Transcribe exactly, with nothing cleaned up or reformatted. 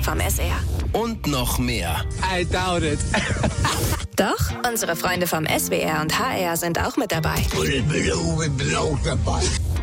vom S R. Und noch mehr. I doubt it. Doch, unsere Freunde vom S W R und H R sind auch mit dabei. Und ich bin oben auch dabei.